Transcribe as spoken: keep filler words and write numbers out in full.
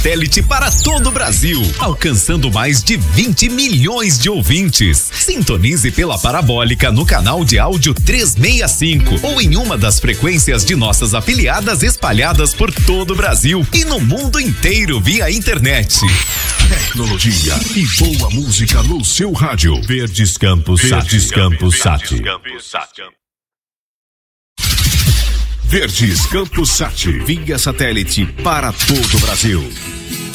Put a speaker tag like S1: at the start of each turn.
S1: satélite para todo o Brasil, alcançando mais de vinte milhões de ouvintes. Sintonize pela parabólica no canal de áudio trezentos e sessenta e cinco ou em uma das frequências de nossas afiliadas espalhadas por todo o Brasil e no mundo inteiro via internet.
S2: Tecnologia e boa música no seu rádio.
S3: Verdes Campos Verdes Campos Sat.
S2: Verdes Campos Sat. Via satélite para todo o Brasil.